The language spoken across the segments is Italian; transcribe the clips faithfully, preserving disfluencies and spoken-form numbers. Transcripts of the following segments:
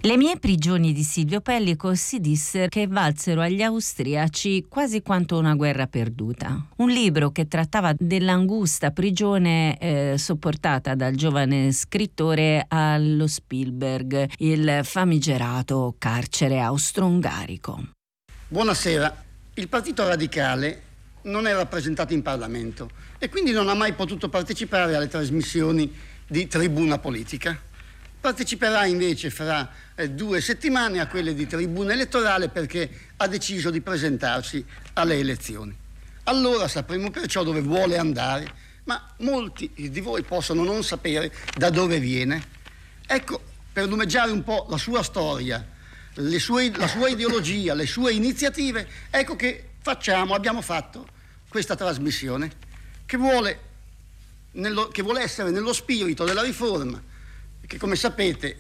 Le mie prigioni di Silvio Pellico si disse che valsero agli austriaci quasi quanto una guerra perduta. Un libro che trattava dell'angusta prigione eh, sopportata dal giovane scrittore allo Spielberg, il famigerato carcere austro-ungarico. Buonasera. Il Partito Radicale non è rappresentato in Parlamento e quindi non ha mai potuto partecipare alle trasmissioni di Tribuna Politica. Parteciperà invece fra eh, due settimane a quelle di Tribuna Elettorale perché ha deciso di presentarsi alle elezioni. Allora sapremo perciò dove vuole andare, ma molti di voi possono non sapere da dove viene. Ecco, per lumeggiare un po' la sua storia, le sue, la sua ideologia, le sue iniziative, ecco che facciamo, abbiamo fatto questa trasmissione che vuole, nello, che vuole essere nello spirito della riforma, che come sapete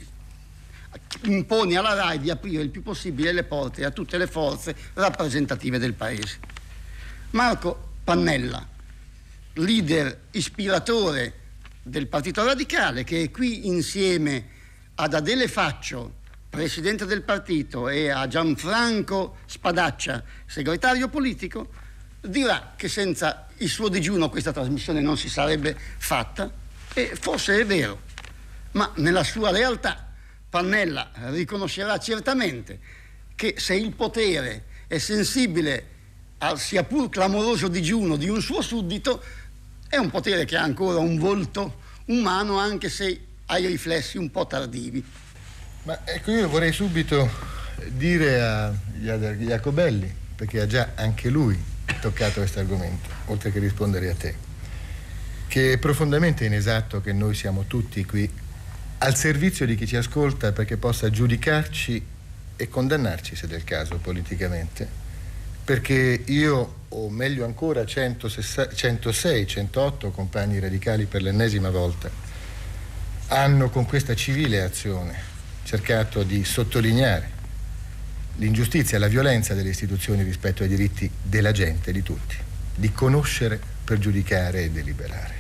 impone alla RAI di aprire il più possibile le porte a tutte le forze rappresentative del Paese. Marco Pannella, leader ispiratore del Partito Radicale, che è qui insieme ad Adele Faccio, presidente del partito, e a Gianfranco Spadaccia, segretario politico, dirà che senza il suo digiuno questa trasmissione non si sarebbe fatta, e forse è vero. Ma nella sua realtà Pannella riconoscerà certamente che se il potere è sensibile al sia pur clamoroso digiuno di un suo suddito, è un potere che ha ancora un volto umano, anche se ha i riflessi un po' tardivi. Ma ecco, io vorrei subito dire a Jacobelli, perché ha già anche lui toccato questo argomento, oltre che rispondere a te, che è profondamente inesatto che noi siamo tutti qui al servizio di chi ci ascolta perché possa giudicarci e condannarci, se del caso, politicamente, perché io, o meglio ancora centosei centootto compagni radicali per l'ennesima volta, hanno con questa civile azione cercato di sottolineare l'ingiustizia e la violenza delle istituzioni rispetto ai diritti della gente, di tutti, di conoscere per giudicare e deliberare.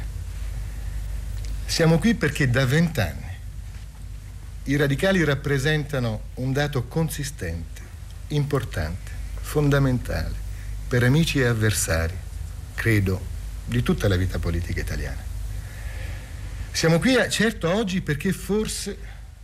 Siamo qui perché da vent'anni i radicali rappresentano un dato consistente, importante, fondamentale per amici e avversari, credo, di tutta la vita politica italiana. Siamo qui, certo, oggi perché forse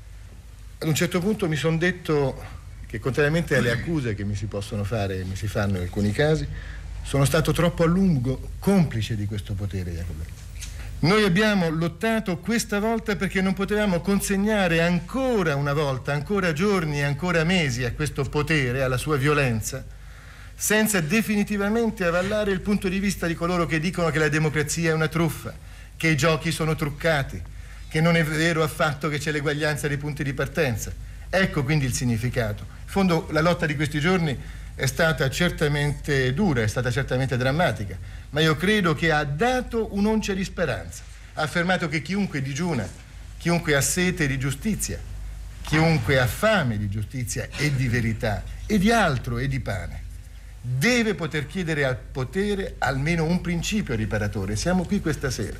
ad un certo punto mi sono detto che, contrariamente alle accuse che mi si possono fare e mi si fanno in alcuni casi, sono stato troppo a lungo complice di questo potere, Jacobelli. Noi abbiamo lottato questa volta perché non potevamo consegnare ancora una volta, ancora giorni e ancora mesi a questo potere, alla sua violenza, senza definitivamente avallare il punto di vista di coloro che dicono che la democrazia è una truffa, che i giochi sono truccati, che non è vero affatto che c'è l'eguaglianza dei punti di partenza. Ecco quindi il significato. In fondo la lotta di questi giorni è stata certamente dura, è stata certamente drammatica, ma io credo che ha dato un'oncia di speranza. Ha affermato che chiunque digiuna, chiunque ha sete di giustizia, chiunque ha fame di giustizia e di verità e di altro e di pane, deve poter chiedere al potere almeno un principio riparatore. Siamo qui questa sera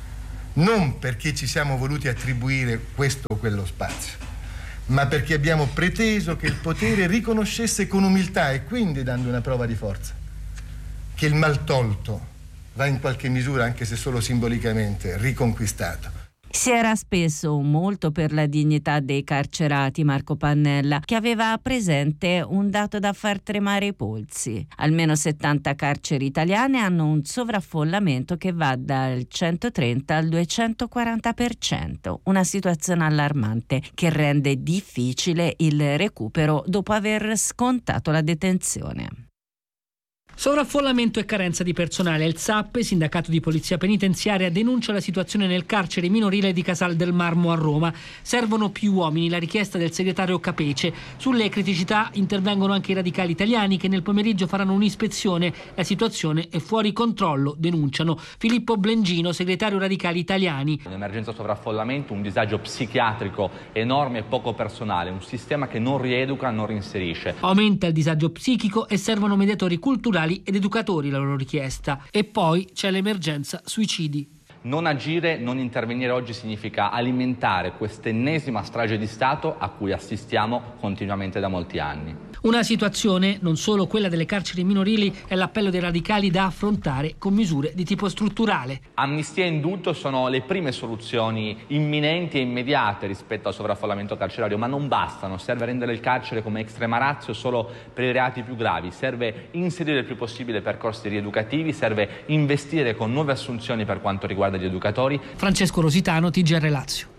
non perché ci siamo voluti attribuire questo o quello spazio, ma perché abbiamo preteso che il potere riconoscesse con umiltà, e quindi dando una prova di forza, che il maltolto va in qualche misura, anche se solo simbolicamente, riconquistato. Si era spesso molto per la dignità dei carcerati Marco Pannella, che aveva presente un dato da far tremare i polsi. Almeno settanta carceri italiane hanno un sovraffollamento che va dal centotrenta al duecentoquaranta per cento, una situazione allarmante che rende difficile il recupero dopo aver scontato la detenzione. Sovraffollamento e carenza di personale. Il S A P, sindacato di polizia penitenziaria, denuncia la situazione nel carcere minorile di Casal del Marmo a Roma. Servono più uomini, la richiesta del segretario Capece. Sulle criticità intervengono anche i radicali italiani, che nel pomeriggio faranno un'ispezione. La situazione è fuori controllo, denunciano. Filippo Blengino, segretario radicali italiani. Un'emergenza sovraffollamento, un disagio psichiatrico enorme e poco personale, un sistema che non rieduca, non reinserisce. Aumenta il disagio psichico e servono mediatori culturali ed educatori, la loro richiesta. E poi c'è l'emergenza suicidi. Non agire, non intervenire oggi significa alimentare quest'ennesima strage di Stato a cui assistiamo continuamente da molti anni. Una situazione, non solo quella delle carceri minorili, è l'appello dei radicali da affrontare con misure di tipo strutturale. Amnistia e indulto sono le prime soluzioni imminenti e immediate rispetto al sovraffollamento carcerario, ma non bastano. Serve rendere il carcere come extrema ratio solo per i reati più gravi, serve inserire il più possibile percorsi rieducativi, serve investire con nuove assunzioni per quanto riguarda gli educatori. Francesco Rositano, T G R Lazio.